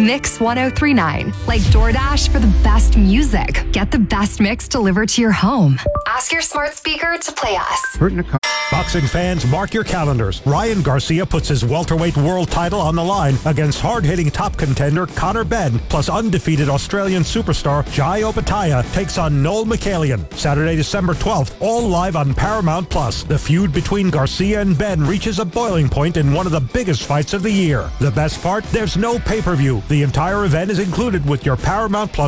Mix 1039. Like DoorDash for the best music. Get the best mix delivered to your home. Ask your smart speaker to play us. Boxing fans, mark your calendars. Ryan Garcia puts his welterweight world title on the line against hard-hitting top contender Conor Benn, plus undefeated Australian superstar Jai Opetaia takes on Noel McCallion. Saturday, December 12th, all live on Paramount+. The feud between Garcia and Benn reaches a boiling point in one of the biggest fights of the year. The best part? There's no pay-per-view. The entire event is included with your Paramount+